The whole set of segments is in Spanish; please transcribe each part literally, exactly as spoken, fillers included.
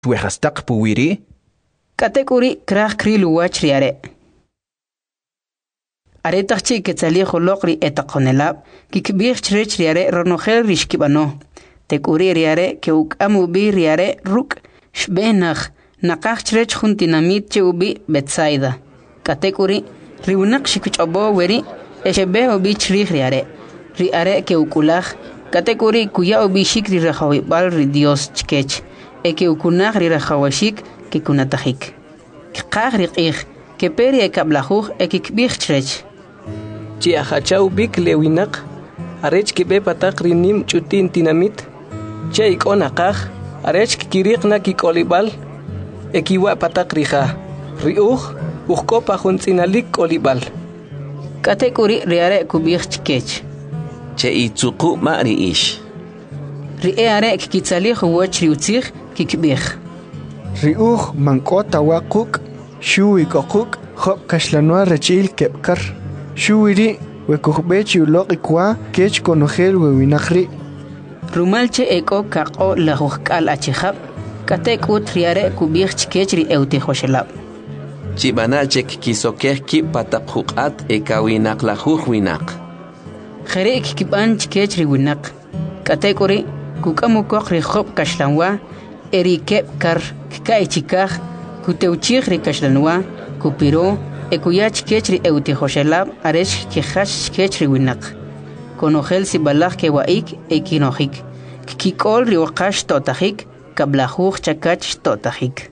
Tuejastaq puwiri. Katekuri krah krilu wachriare. Aretachchi ketzali holokri etaqonelab kikbih chrechriare ronogel rishkibano. Tekuri riare ke ukamu bi riare ruk shbenach naqach chrech juntinamit che ubi Betsaida. Katekuri riunak shikuchobo weri eshebe ubi chrich riare. Riare ke ukulach katekuri kuya ubi shikri rahawi bal ri Dios chkech. Eke ukunach ri rahawashik ke kunatahik. Kqach riqich ke peri ekablahuch ekikbih chrech. Chi achachau bik lewinak arech ki be patak rinim chutin tinamit che ikon akaj arech kiriq na kikolibal ekiwa patak rija riuj ujko pa juntsinalik kolibal Katekuri riare kubih chkech che itsuqu ma riish riare kitsali huwach riutzig kikbih riuj mankota waquk shui kokuk khop kashlanwa rechil kepkar Shuiri, wekokbechi uloqi kwa kech konogel wewinakri. Rumalche eko kako la hukal achihab, katekut riare kubich chikechri euti hoshelab. Chibanachek kisokeh ki patak hukat ekawinak la winak. Jere kikiban chikechri winak. Katekuri, kukamukok rihob kashlanwa, erikep kar kikai chikaj, kuteuchigri kashlanwa, kupiro, Ekuyach kechri euti hoshelab aresh kehash kechri winak. Konogel si balach ke waik ekinojik. Kikol riwakash totahik kablahuch chakach totahik.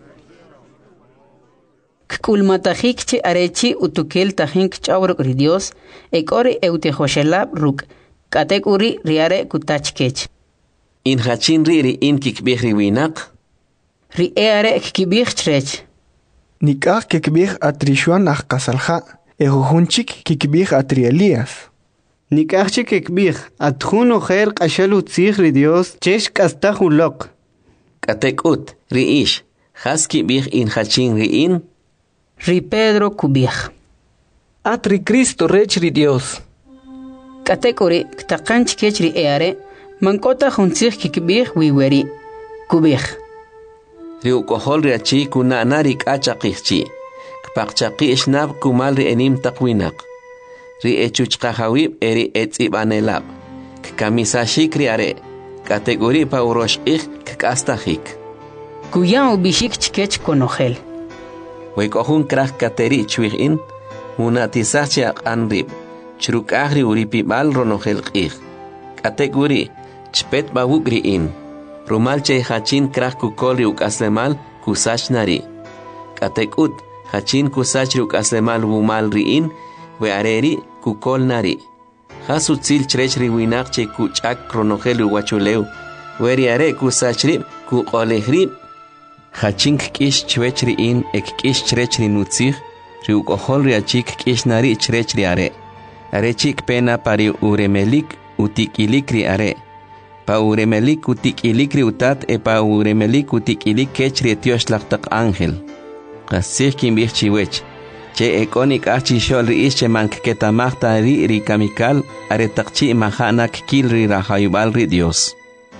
Kkulmatahik che arechi utukel tahink chawruk ridios ekori euti hoshelab ruk. Katekuri riare kutach kech. In hachin riri in kikbihri winak. Ri eare kikibih chrech. Nikah kikbih atrishuan ahkasalha, ehujunchik kikbih atri Elías. Nikahchi kikbih atjun ojer qashalu tzigri Dios chesh kastahulok. Katekut riish, haski bih in hachin riin. Ri Pedro kubih. Atri Cristo rechri Dios. Katekuri ktaqanch kechri eare, mankota juntzig kikbih wiweri. Kubih. Riu kohol riachi kuna narik achaqihchi. Kpaqchaqi ishnab kumal ri enim taqwinak. Ri echuchqahawib eri etzibanelab. Kamisashik riare. Kategori pa uroshqih kastahik. Kuya ubishik chkech konogel. Wekohun krah kateri chwigin. Munatisachchi aqanrib. Chrukahri uripibal ronogel qih. Kategori chpet bawuk riin. Rumalche hachin krah kukol riuk aslemal kusach nari. Katekut hachin kusach riuk aslemal wumal riin we areri kukol nari. Hasutzil chrech riwinak che kuchak kronogel wachuleu. Weri are kusach rib kukoleh Hachin kish chwech riin ek kish chrech rinutzig riuk ohol riachik kish nari chrech riare. Arechik pena pari uremelik utikilik riare. Pa uremelik utik ilikri utat e pa uremelik utik ilik kechri etios laqtaq ángel. Qasih kimbih chiwech. Che ekonik achi shol riis che manketamahta ri ri kamikal aretaqchi mahanak kil ri rahayubal ri Dios.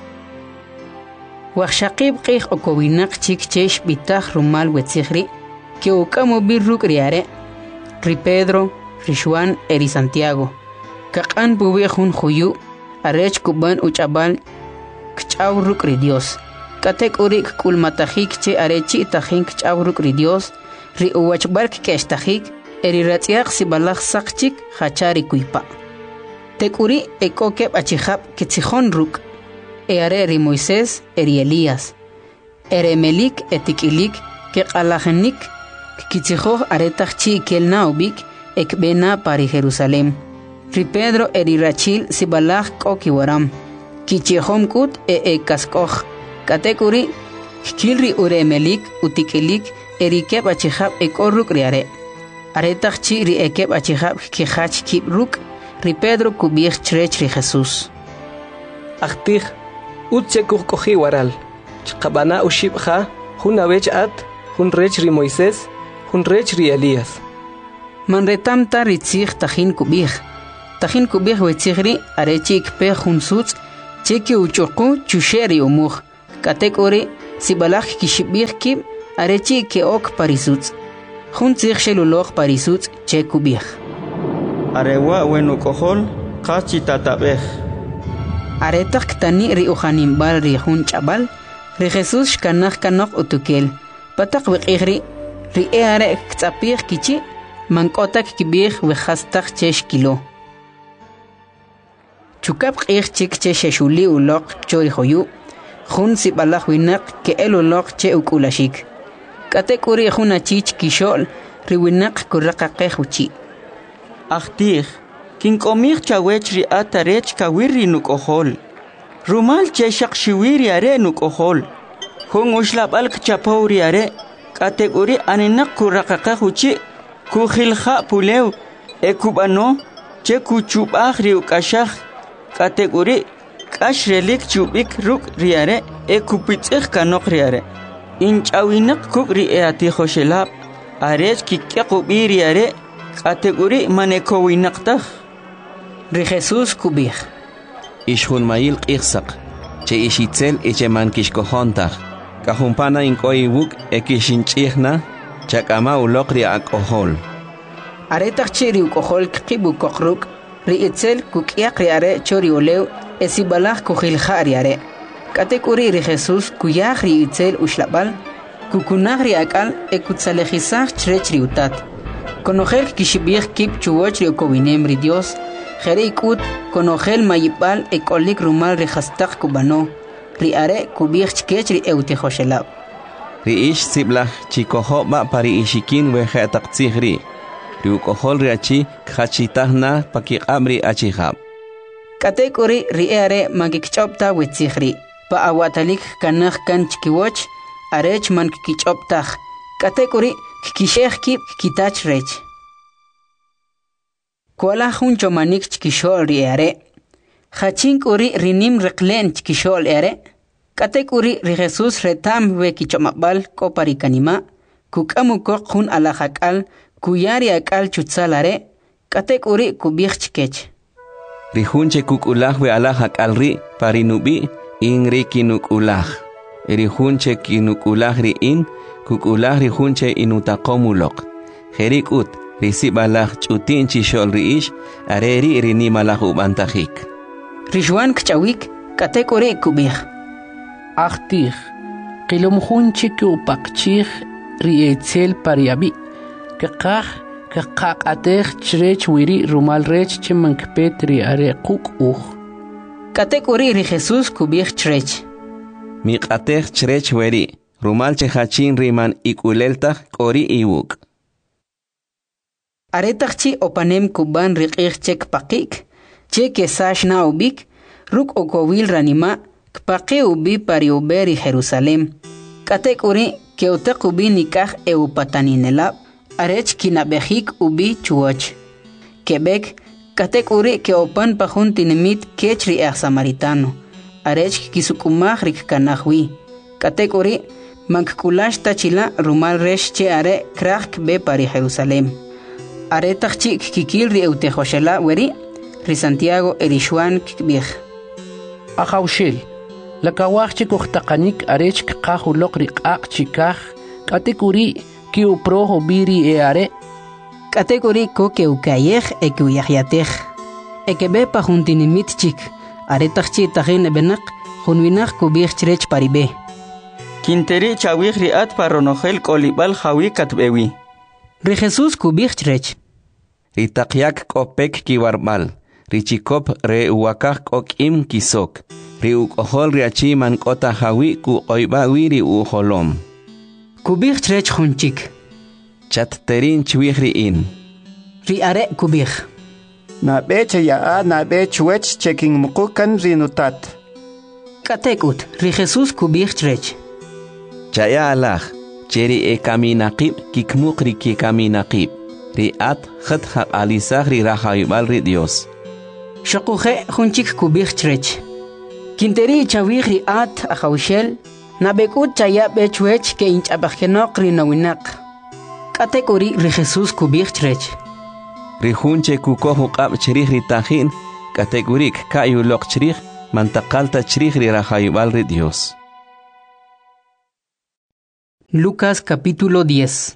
Waqshaqib qih okowinak chik chesh bitah rumal wetzigri que ukamo birruk riare. Ri Pedro, ri Juan eri Santiago. Kaqan buwejun juyu. Arech kuban uchabal kchawruk ri Dios. Katek urik kulmatahik che arechi tahink kchawruk ri Dios. Ri uwachbark keshtahik eri ratziaq si balach sakchik hachari kuipa. Tekuri ekokeb achihab kitzihon ruk. Eare ri Moisés eri Elías. Ere melik etikilik ke qalahenik kitzihoh aretachchi kelnaubik ekbena pari Jerusalem. Ri Pedro eri rachil si balach koki waram. Kichihom kut e e kaskoch. Katekuri kilri uremelik utikilik eri keb achihab ekorruk riare. Aretachchi ri ekeb achihab kihach kibruk. Ri Pedro kubich chrech ri Jesús. Achtih utche kukohi waral. Chqabana ushibha hun awech at hun rech ri Moisés hun rech ri Elías. Manretamta ritzig tajin kubich. Tajin kubich wetzigri arechik pe junsutz cheki uchuku chusheri umuk. Katekori sibalaj kishibih kib arechi ke ok parisuts jun tzig sheluloj parisuts che kubih arewa wenu kohol qachi tatabej aretak ktani ri ukhanimbal ri jun chabal ri Jesus shkanaj kanok utukel patak wiqihri ri eare ktapih kichi mankotak kibih we khastak chesh kilo chukap qih chik che sheshuli uloq chori khoyu jun sibalaj winak ke el uloq che ukulashik kate kuri jun achich kishol ri winak kuraqaqeh uchi Achtih, kin komich chawech ri atarech kawiri nukohol. Rumal che shakshiwiri are nukohol. Hung uslab al kchapauri are. Kategori anenak kurakaka huchi. Kuhilha pulew. Ekubano. Che kuchub ahri ukashach. Kategori kash relik chubik ruk riare. Ekupitich kanok riare. Inchawinak kuk ri eati hoshelab. Arech kikakubiri are. Kategori manekowi naqtah ri Jesus kubih ishun mail qixsaq che ishitzel eche mankishkohontah kahumpana inkoi wuk ekishinchihna chakama uloqri akohol aretaq chiri ukohol qibu koqruk ri itzel kukiaq ri are chori olew esibalaj kuhil khari are kategori ri Jesus kuyaq ri itzel ushlabal kukunaq ri akal ekutsalejisaj chrechri utat Conogel kishibih kip chuwoch ri okowinem ri Dios jere ikut conogel mayipal ekolik rumal ri hastak kubano ri are kubih chkech ri eutihoshelab ri ish siblah chikoho ba pari ishikin we khatak tsighri ri ukohol ri achi khachitahna pakiqamri achihab katekori ri are magikchopta we tsighri pa awatalik kanakh kan chkiwoch arech man kichoptah katekori kisheh kip kitach rech kola hun chomanik chkishol ri are khachin kuri rinim reqlen chkishol are katekuri ri Jesus retam we kichomabal kopari kanima kukamu ko hun alahakal kuyari akal chutsalare katekuri kubih chkech ri hunche kukulah we alahakal ri parinubi ingri kinukulah ri hunche kinukulah ri in kukulah ri hunche inutaqomulok jerikut risibalaj chutin chishol riish areri rinimalaj ubantajik rishwan kchawik katekore kubih achtih qilum hunche kupaqchih rietzel pariabi kaqah kaqaqateh chrech wiri rumal rech chimankpet ri are quk uj katekore ri Jesus kubih chrech miqateh chrech wiri rumal chehachin riman ikulelta kori iwuk aretaqchi opanem kuban riqih chek paqik che kesash na ubik ruk okowil ranima kpaqi ubi pari uberi Jerusalem katekuri ke utaq ubi nikah e upataninela arech kinabehik ubi chuoch kebek katekuri ke opan pahun tinimit kechri er samaritano arech kisukumah rik kanahwi katekuri Mankulash tachila rumal resh che are krak be pari Jerusalem. Are tachchi kikil ri eutejoshela weri ri Santiago erishwan kibih. Ahaushil. La kawachchi kuhtaqanik arech qahuloq ri qaq chikah katekuri ki uproho biri e are katekuri ko ke ukayeh e ku yahyateh. E ke be pa juntinimit chik. Are tachchi tahin benak junwinaq kubih chrech paribe. Kinteri chawih riat paronogel kolibal jawi katbewi. Ri Jesus kubih chrech. Ri taqyak kopek kiwarbal. Ri chikop re uwakak kokim kisok. Ri ukohol ri achi man kota jawi ku oibawi ri uholom. Kubih chrech hunchik. Chat terin chwih ri in. Ri are kubih. Na beche ya na bech wech checking mukukan rinutat. Katekut ri Jesus kubih chrech. Chaya alaj, cheri e kaminaqib kikmukri ki kaminaqib. Ri at khat haq alisag ri rahaibal ri Dios. Shokuje hunchik kubih chrech. Kinteri chawih ri at ahawshel, nabekut chaya bechwech ke inchabajenok ri nawinak. Katekuri ri Jesus kubih chrech. Ri hunche kukohu qab cherih ri tajin, kategurik kayulok cherih, mantakalta cherih ri rahaibal ri Dios. Lucas capítulo diez.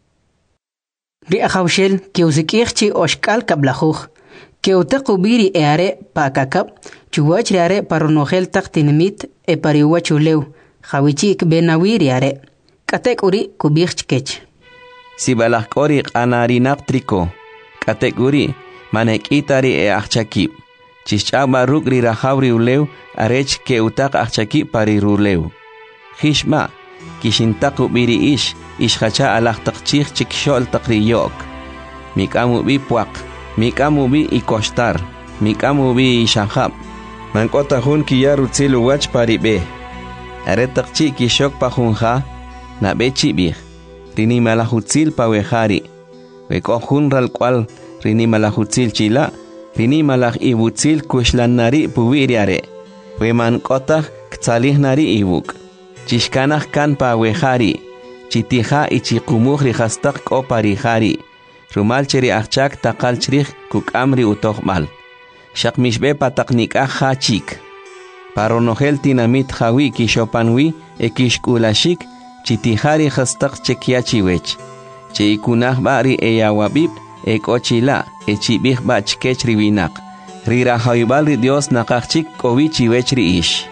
Riahaushel que usikirchi oshkal kablajuj, que utakubiri eare pakakap, chuwach reare paronogel taktinimit e pariwachuleu, jawichik benawiri are, katek uri kubirchkech. Si balakori anarinap triko, katek uri, manek itari e achakip, chichaba rugri rahavri uleu, arech ke utak achakip pari ruleu. Hishma, kishintaku biri ish, ishhacha alaktakchik chikshol takriyok. Mikamu bi puak, mikamu bi ikostar, mikamu bi ishahab. Mankota hun kiyaru tsilu wach paribe. Aretakchi kishok pahunha, na bechibih. Rini malahutzil pawehari. Weko hun ral kwal, rini malahutzil chila, rini malah ibutzil kushlan nari puwiriare. Weman kota ktalih nari ibuk. Chishkanah kan pawehari. Chitiha ichikumuh rihastak ko parihari. Rumal cheri achak takal cherih kuk amri utohmal. Shakmishbe pataknik aha chik. Paronogel tinamit hawi kishopanwi ekishkulashik. Chitihari hastak chekiachiwech. Che ikunah bari eyawabib ekochila echibih bachkech riwinak. Rira haibal Dios nakachik kowichiwech riish.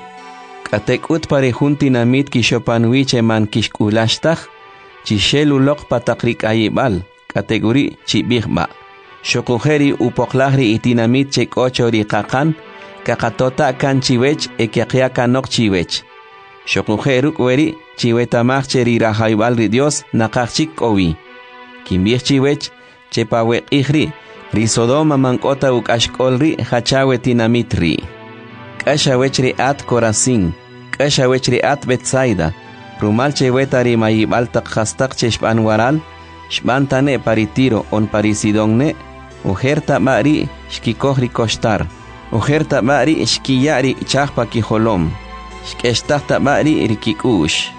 Katek ut parejun tinamit kishopanwi cheman kishkulashtah. Chishelulok patakrik ayibal. Kategori chibihba. Shokujeri upoklahri itinamit chekochori kakan. Kakatota kan chiwech ekiakia kanok chiwech. Shokujeruk weri chiwetamach cherira haibal Dios nakachik owi. Kimbih chiwech chepawek ihri. Risodoma mankota ukashkolri hachawe tinamitri. Kashawechri at Corazín. Kashawechri at Betsaida. Rumal chewetari mayibal takhastak cheshpan waral. Shbantane paritiro on parisidonne. Ujerta mari shkikohri kostar. Ujerta mari shkiyari chahpa kijolom. Shkeshtahta mari rikikush.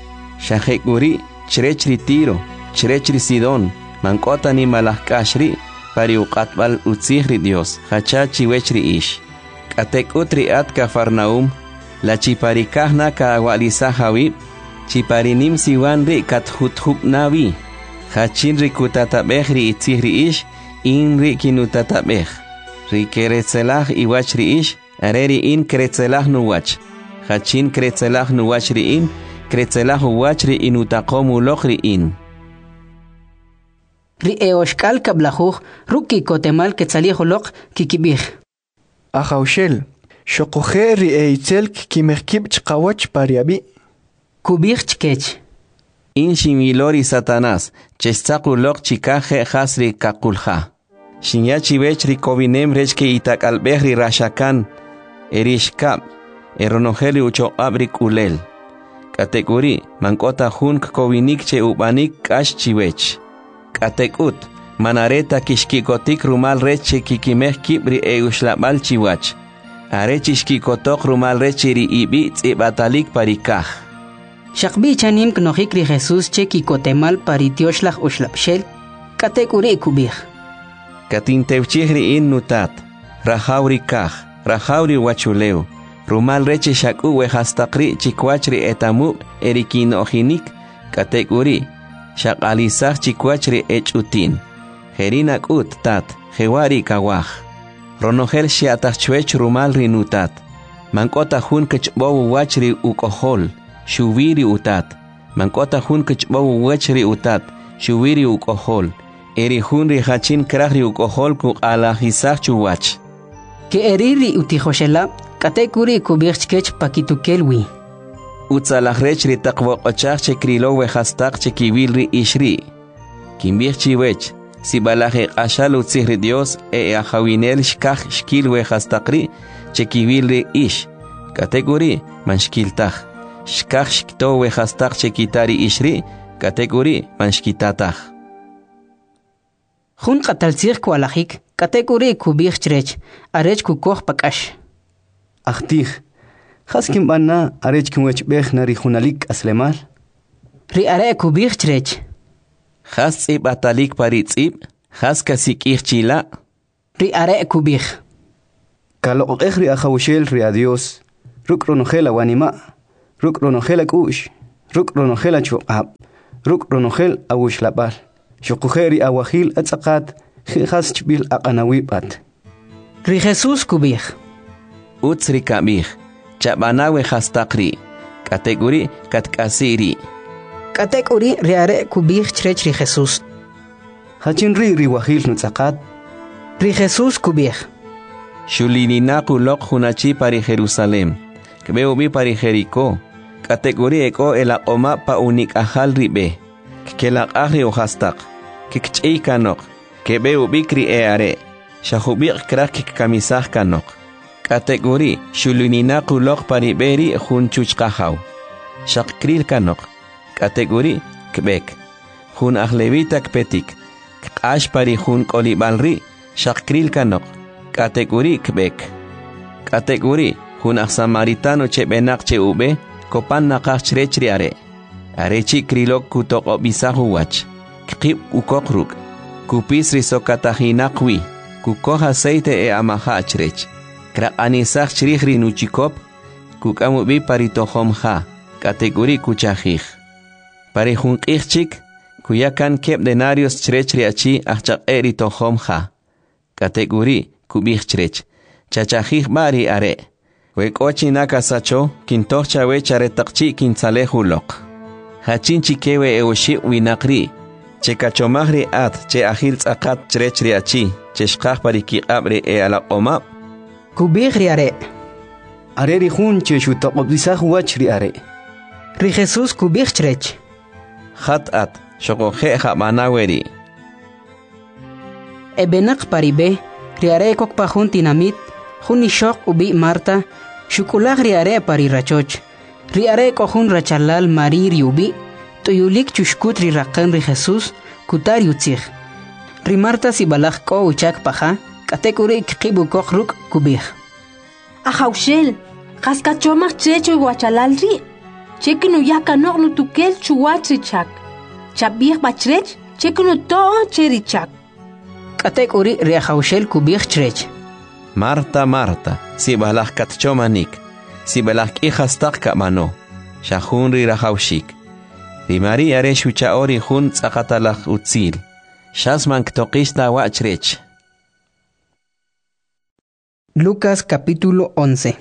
Shahekuri chrechri tiro. Chrechri sidon. Mankota ni malahkashri. Pari uqatbal utzihri Dios. Hachachi wechri ish. Katek utri at Cafarnaum. La chiparikahna ka awalisa hawib. Chiparinim siwanri kat huthub navi. Hachin rikutatabehri itzihri ish. Inri kinutatabeh. Rikeretzelah iwachri ish. Areri in kretzelah nuwach. Hachin kretzelah nuwachri in. Kretzelah uwachri inutakomu lokhri in. Ri eoshkal kablajuj, ruki kotemal ketzalihulok kikibih. Ahaushel, shokujer ri eitzelk kimerkib chqawach pariabi. Kubih chkech. In shimilori Satanás, chestakulok chikaje hasri kakulha. Shinyachi vechri kovinem rechke itakalbehri rashakan, erishkab, eronogeli ucho abri kulel. Kategori, mankota hunk kovinik che ubanik kash chivech. Katekut, manareta kishkikotik rumal reche kikimeh kibri eushlabal chiwach. Arechishkikotok rumal rechiri ibi tzibatalik parikaj. Shakbi chanim knohikri Jesús che kikotemal paritioshlah ushlapshel, katekuri kubih. Katintevchihri in nutat, rahauri kaj, rahauri wachuleu. Rumal reche shaku wehastakri chikwachri etamu erikinohinik, katekuri. Shakalisach chikwachri echutin. Herinak ut tat, hewari kawaj. Ronogel shiatachwech rumal rinutat. Mankota hun kechbowu wachri ukohol. Shuviri utat. Mankota hun kechbowu wachri utat. Shuviri ukohol. Eri hun rihachin krahri ukohol ku alahisach chuwach. Ke eriri utijoshela, katekuri kubirchkech pakitukelwi. Utzalajrechri takwokochach chekrilo wehastak chekivilri ishri. Kimbir chiwech, si balaje ashal utzihri Dios e ahawinel shkaj shkil wehastakri chekivilri ish. Kategori manshkiltaj. Shkaj shkto wehastak chekitari ishri, kategori manshkitataj. Jun qatalzir kualajik, kategori kubirchrech, arech kukoh pakash. Achtih. Haskim banna arech kimwech beh nari junalik aslemal. Ri are kubir chrech. Has tzib atalik paritzib, has kasik irchila. Ri are kubir. Kalo echri ahawshel ri adios. Ruk ronogela wanima. Ruk ronogela kush. ruk ronogel achuqab ruk ronogel awushlabal shuqujeri awahil atzaqat khas chbil aqanawibat ri Jesús kubij utsri kabij chabanawe hastaqri kategori katkasiri kategori riare kubij chrech ri Jesús hachinri ri wahil nutzaqat ri Jesús kubij shulininaku lok hunachi pari Jerusalem kbeu bi pari Jericó kategori eko el aqoma pa unik ahal ribe kelaq ahri uhastaq kikch'i kanok kebeu bikri eare shahubiq krak kamisah kanok kategori shulininaku lok pari beri hunchuch qahaw shaqkril kanok kategori kbek hun ahlevita kpetik qash pari hun qolibalri shaqkril kanok kategori kbek kategori hun samaritano chebenak cheube kopan naqach chrechri are arechi krilok kutoq bisahu wach qib ukoqruk kupis risokatahinaqwi kukoh aceite e amaha chrech kraqanisaq chrikhri nuchikop kukamu bi paritohomha kategori kuchajij pare junqijchik kuyakan keb denarios chrechri achi achaq eritohomha kategori kubij chrech chachajij bari are Wekochi nakasacho kintocha wechare taqchi kinsalehuloq hachinchi kewe eoshi winaqri chekachomagri at che ahil tsaqat chrechri achi cheshqaq pariki abre e ala qoma kubij are are ri hun che shutoqobisah wachri are ri Jesús kubij chrech khat at shoqoje jamanaweri ebenaq paribe riare kok pajun tinamit juni shoq ubi Marta shukulag riare pari rachoch riare kohun rachalal marir ubi tuyulik chushkut ri raqan ri Jesús kutar yutzig ri Marta si balag ko uchak paja katekuri kibu kokruk kubij ajaushel qaskachomag checho guachalal ri chekinu yakanoq nu tukel chuwatri chak chabij bachrech chekinu to cheri chak katekuri ri ajaushel kubij chrech Marta, Marta, si balak katchomanik, si balak ihastaq kamano, shahun ri rahaushik. Ri María re shuchaori hun tsaqatalaq utzil, shasman ktoqista wachrech. Lucas capítulo once.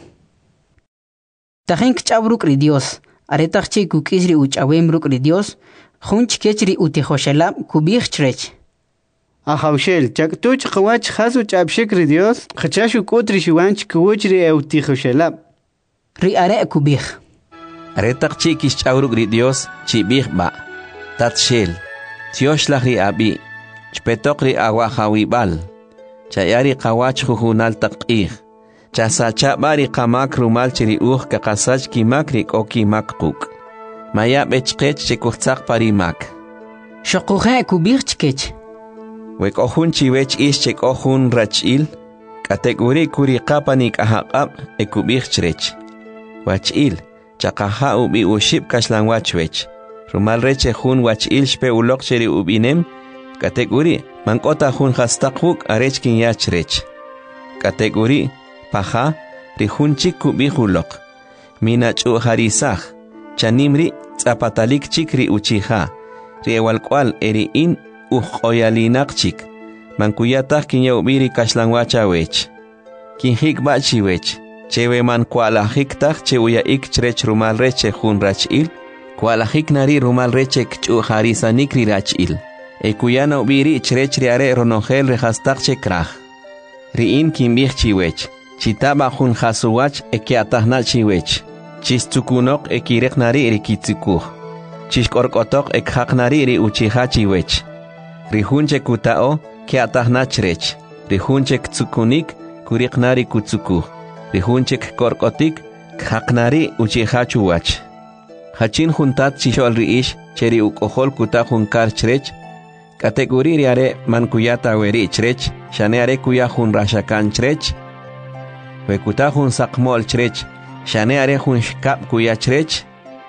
Tajen kchabruk ri Dios, aretaqchi kukisri uchawemruk ri Dios, hun chkechri utijoshelab kubij chrech. Ajaushel, chaktuch qawach khasu chabshik ri Dios, khachashu kutri shiwanch kuchri eutikoshelab. Ri are kubij. Aretaqchi kischawruk ri Dios, chibij ba. Tatshel, tioshlaq ri abi, chpetoq ri awahawibal. Chayari qawach juhunal taq'ij. Chasachabari qamak rumal chiri uj kaqasach kimakri koki makquk. Maya bechqech chikuqtzaq parimak. Shoquje kubij chkech. Wek ohun chiwech ish chek ohun rachil, kategori kuri qapanik ahaqab e kubij chrech. Wachil, chaqaha ubi ushib kashlan wachwech. Rumal reche hun wachil shpe ulok cheri ubinem, kategori mankota hun hastaquk arechkin yachrech. Kategori paha rihun chik kubij ulok. Minachu harisaj, chanimri tzapatalik chikri uchiha, riewalkwal eri in uj oyalinaqchik mankuyataq kinyawbiri kashlanwachawech kinhik bachiwech chewe man kualajiktaq che uyaik chrech rumal reche jun rachil kualajik nari rumal reche kch'u harisanikri rachil e kuyana ubiri chrech riare ronogel rehastaq che kraj riin kinbij chiwech chitaba jun hasuwach e kiatahna chiwech chistukunok e kirek nari rikitzikuj chishkorkotok e khaq nari ri uchiha chiwech Rihunche kutao kiatahna chrech. Rihunche ktsukunik kuriqnari kutsukuj. Rihunche korkotik khaqnari uchihachuwach. Hachin juntat chishol riish cheri ukohol kuta junkar chrech. Kategori riare mankuyata weri chrech. Shaneare kuya jun rashakan chrech. Wekuta jun sakmol chrech. Shaneare jun shkap kuya chrech.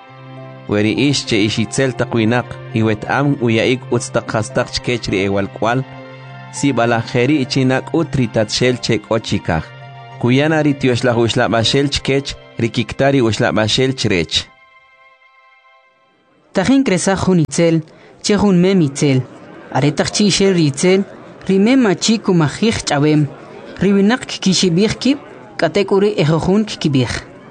Weri ish che ishitzel taqwinak iwet am uyaik utstaqhastaq chkechri ewalkwal si balajeri chinak utri tatshel chek ochikaj kuyanari tioshla ushla bashel chkech rikiktari ushla bashel chrech Tajin cresa jun itzel, che jun mem itzel. Aretach chi shel ritzel, rime machi kumajij chabem. Ribinak kishibij kip, katekuri ejojun kibij.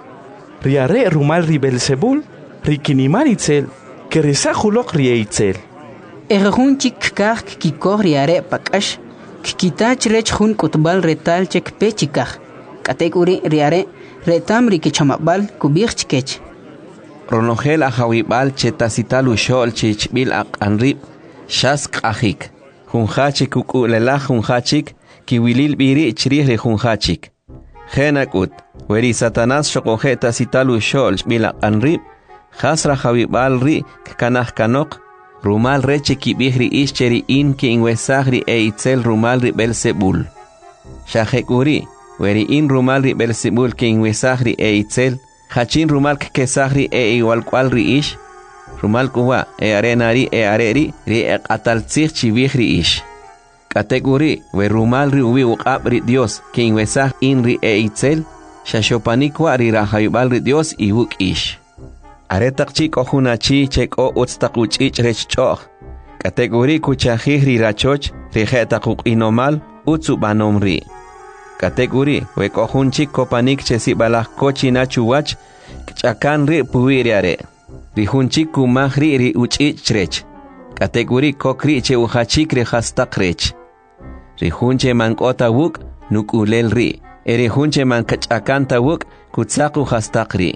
Riare rumal ribelsebul, rikiniman itzel, keresa julok rie itzel. Ejojun chik kak kikor riare pakash, kikitach rech jun kutbal retal chek pechikaj. Katekuri riare, retam rikichamabal kubij chikech. Ronogel ajawibal chetasital ushol chichbil ak anrib, shask ajik. Junhachik kukulela junhachik, kiwilil biri chrih junhachik. Genakut, weri Satanás shokojeta sitalu shol bilak anrib, hasra jawibal ri kanah kanok, rumal reche kibihri ischeri in ki inwesagri e itzel rumal ri Belzebul. Shahekuri, weri in rumal ri Belzebul ki inwesagri e itzel, hachin rumal kesagri e igual cual ri ish, rumal kuwa e arenari e areri ri e ataltzich chibihri ish. Kategori we rumal ri ubi uqab ri Dios que inwesaj in ri e itzel shashopanikwa ri rahayubal ri Dios i wuk ish. Aretak chik ojunachi chek o utstakuch ich rech choch. Kategori kuchajih ri rachoch ri jetakuk inomal utsu banom ri. Kategori we kohun chik kopanik chesi balak kochi nachuwach kchakan ri puiriare. Ri hun chik kumah ri ri uch ich rech. Kategori kokri che uhachik ri hastak rech. Rihunche mankota wuk nukulel ri. Erihunche mankachakanta wuk kutsaku hastakri.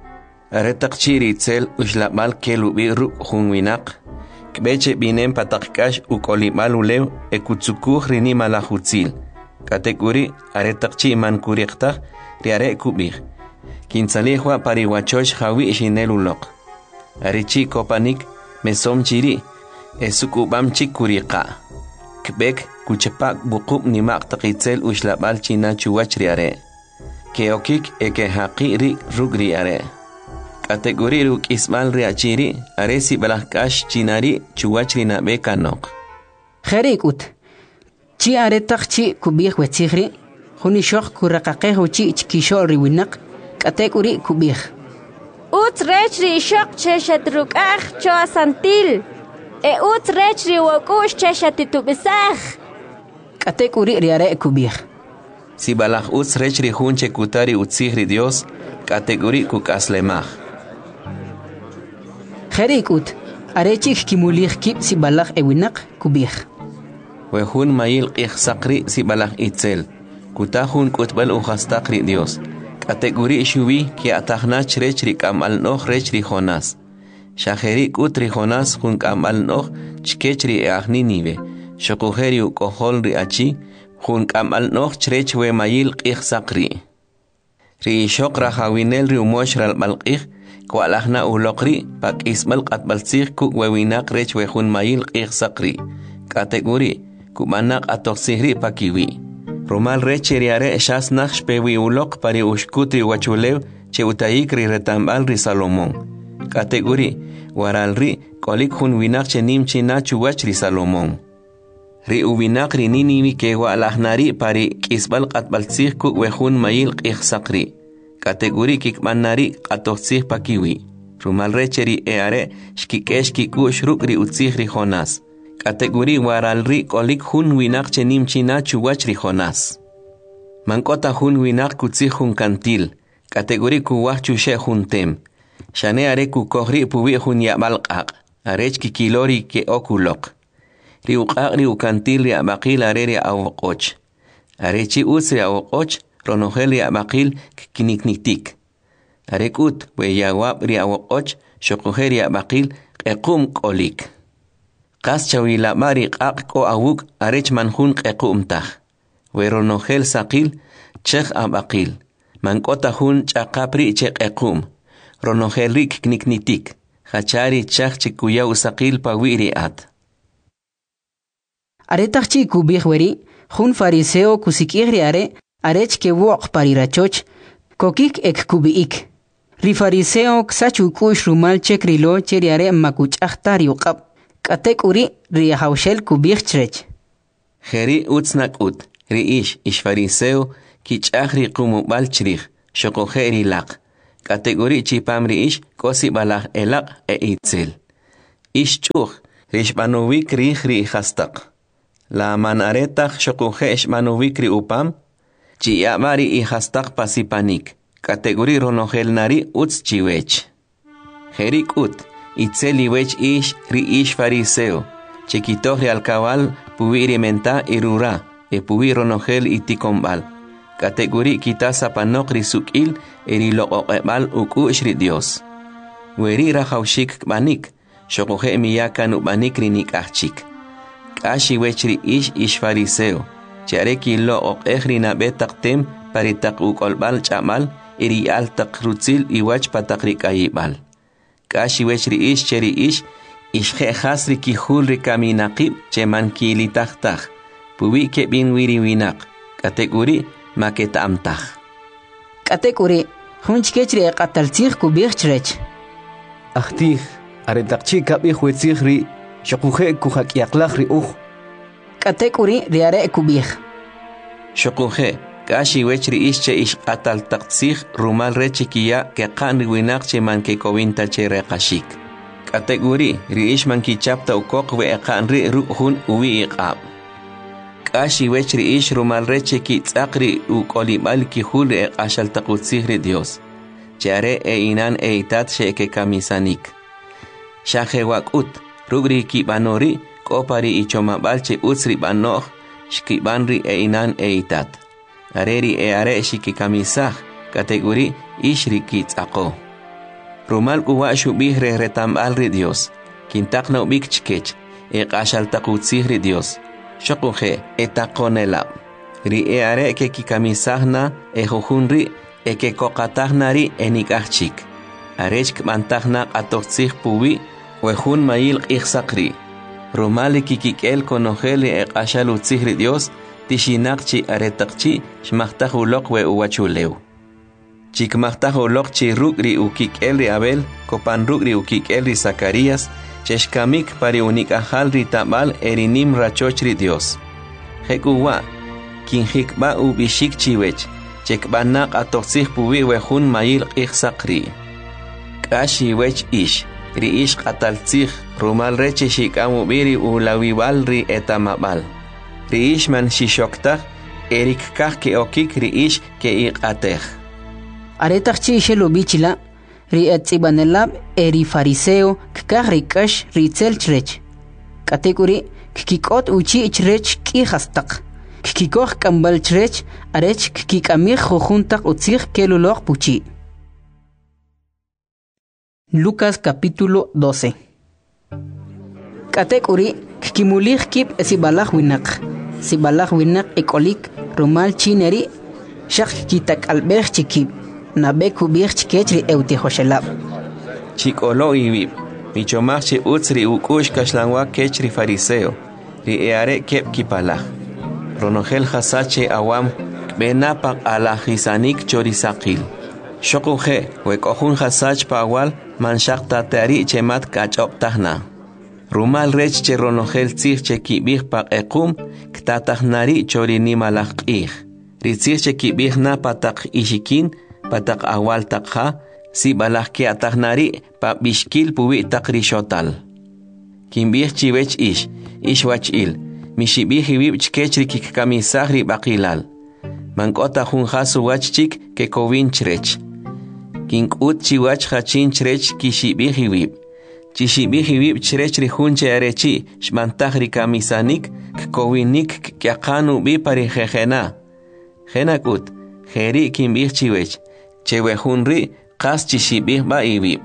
Aretak chiri itzel ushlabal kelubi ru hunwinak. Kbeche binem patakkash ukolibal ulew ekutsukuh rini malahutzil. Kategori aretak chi mankuriktak riare kubih. Kinsalihwa pariwachosh hawi shinelulok. Arichi kopanik mesom chiri. Esukubam chikurika. Kbek kuchepak bukub nimak takitzel ushlabal china chuwach riare. Keokik eke haqiri rugri are. Kategori ruk ismal riachiri aresi balakash chinari chuwach rina bekanok. Kherikut. Chi aretak chi kubih wetzigri. Huni shok kurakaqeho chi chkishol riwinak. Kategori kubih. Ut rech ri shok cheshatruk ah choa santil. E ut rech ri wakush cheshatitubisaj. Kategori riare kubih. Si balak ut rech ri hunche kutari utzigri Dios, kategori kukaslemaj. Kherikut. Arechik kimulih kip si balak ewinak kubih. Wehun mayil qih sakri si balak itzel. Kutahun kutbal uhastakri Dios. Kategori shubi ki ataknach rech ri kamal noh rech ri Jonas. Shaheri kutri Jonas hun kamal noh chkech ri eahni nive. Shokuheri ukohol ri achi hun kamal noh chrech we mayil qih sakri. Ri shok rahawinel ri umosh ral malqih kwalahna ulokri pak ismal qatbalsih ku wewinak rech we hun mayil qih sakri. Kategori kumanak atoksihri pakiwi. Romal reche riare shas nakh pewi ulok pari ushkutri wachulew che utayik ri retambal ri Salomón. Kategori waral ri kolik hun winak che nim china chuwach ri Salomón. Ri uwinak ri niniwi ke walahnari pari kisbal qatbalsih ku wehun mayil qih sakri. Kategori kikmanari qatoksih pakiwi. Romal reche ri eare shkikesh kikush ruk ri utzih ri Jonas. Kategori waral ri kolik hun winak che nim china chuwach ri Jonas. Mankota hun winak kutzih hun kantil. Kategori kuwach chushe hun tem. Shane are kukohri puwi hun yabal qaq. Arech kikilori ke okulok. Ri uqaq ri ukantil ri abaqil are ri awoqoch. Arechi uz ri awoqoch ronogel ri abaqil kinikniktik. Arekut we yawab ri awoqoch shokuhe ri abaqil qequm kolik. Qas chawila mari qaq ko awuk arech manhun qequmtaj. Weronogel saqil chekh abaqil. Mankota hun chaqapri che qequm. Ronogel rik kniknitik. Hachari chakh chikuya usaqil pawiri at. Aretak chi kubih weri, hun fariseo kusikigri are, arech ke wok parirachoch, kokik ek kubiik. Ri fariseo ksachu kush rumal chekrilo cheri are makuch ahtari uqab. Katek uri ri haushel kubih chrech. Heri utsnak ut, ri ish ish fariseo kich ahri kumubal chrich, shokoheri laq. Kategori chipam ri ish kosi balak elaq e itzel. Ishchuj, rishmanuvik rih ri hastaq. La manaretaq shoquje ishmanuvik ri upam, chiyamari i hastaq pasipanik. Categori ronogel nari uts chiwech. Jerik ut, itzeli wech ish ri ish fariseo, chequitohri al cabal pubiri menta irura, e pubi ronogel itikombal. Categori kitasa panok ri sukil eri loqoqebal uku ri Dios. Weri rahaushik banik, shokoje miyakan ubanik ri nikachik. Kashi wech ri ish ish fariseo, chareki loqoqej ri nabetaktem paritak ukolbal chamal, iri altak rutzil iwach patakri kayibal. Kashi wechri ish cheri ish, ish je hasri kihul ri kaminaqib che mankili tahtah. Puwi ke bin wiri winak, kategori maketa amtah. Kategori, hunch kechri qataltzih kubich chrech. Ahtih, aretakchi kabih wetzih ri, shokuje kuhak yaklach ri uj. Kategori riare kubich. Shokuje. Kashi wechri ische ish atal taqtsih rumal rechikia ke qan winak che man ke kovinta che reqashik. Kategori ri ish man ki chapta ukok we qan ri ruhun uwi iqab. Kashi wechri ish rumal rechiki tsaqri ukolibal ki hul e qashal taqutsih ri Dios. Chare e inan e itat she ke kamisanik. Shaje wakut rugri ki banori kopari ichomabal che utsri banoh shkibanri e inan e itat. Areri e are shiki kamisah kategori ishri kitsaqo. Rumal kuwa shubih re retambal ri Dios. Kintakna ubik chkech e qashal taqutsih ri Dios. Shokuje e taqonela. Ri e are ke kikamisahna e jujunri e ke kokatahnari e nikachik. Arechk mantahna atoxih puwi wejun mail iqsaqri. Rumali kikikel konojeli e qashal utsih ri Dios. Tishinakchi aretakchi shmachtaj ulok we uwachuleu. Chikmachtaj ulok chi rugri ukik elri Abel, kopan rugri ukik elri Zacarías, cheshkamik pari unik ajal ri tabal erinim rachochri Dios. Hekuwa, kinjikba ubishik chiwech, chekbanak atoxih puwi wejun mayil iqsaqri. Kashi wech ish, ri ish qataltzih, rumal reche shikamu biri ulawiwal ri etamabal. Riish man shishokta, erik kah ke okik riish ke iqateh. Aretakchi ishelo bichila, ri etzibanelab eri fariseo kah rikash ritzel chrech. Kategori kikot uchi chrech ki hastaq. Kikikoh kambal chrech arech kikamir jojuntak utzih kelulok puchi. Lucas capítulo doce. Kategori kikimulih kip esibalach winak. Sibalach winak ekolik rumal chineri shak kitak albech chikib nabeku bich chikechri euti hoshelab. Chikolo ibib michomachi utsri ukush kashlanwa kechri fariseo ri eare kep kipalach. Ronogel hasache awam benapak alahisanik chorisakil. Shokuje wekohun hasach pawal manshakta teari chemat kachop tahna. Rumal rech che ronogel tzih che kibih pak ekum, ktatah nari chori ni malach ih. Ritzih che kibih na patak ishikin, patak awal takha, si balach ke atah nari pa bishkil puwi tak rishotal. Kimbih chiwech ish, ish wach il, mishibih hiwib chkechri kikamisahri bakilal. Mankota hun hasu wach chik ke kovin chrech. Kinkut chiwach hachin chrech kishibih hiwib. Chishibihibib chrechri hunche arechi shmantahri kamisanik kowinik kyaqanu bipari jejena. Jenakut, jeri kimbih chiwech, chewejunri qas chishibih ba ibib.